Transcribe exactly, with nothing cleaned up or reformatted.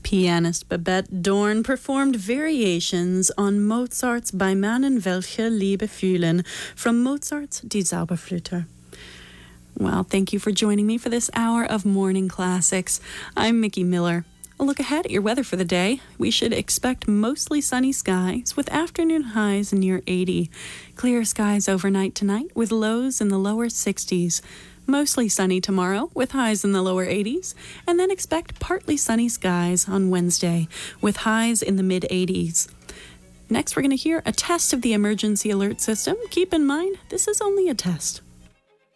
Pianist Babette Dorn performed variations on Mozart's Bei Mannen welche Liebe fühlen from Mozart's Die Zauberflöte. Well, thank you for joining me for this hour of Morning Classics. I'm Mickey Miller. A look ahead at your weather for the day. We should expect mostly sunny skies with afternoon highs near eighty. Clear skies overnight tonight with lows in the lower sixties. Mostly sunny tomorrow with highs in the lower eighties. And then expect partly sunny skies on Wednesday with highs in the mid eighties. Next, we're going to hear a test of the emergency alert system. Keep in mind, this is only a test.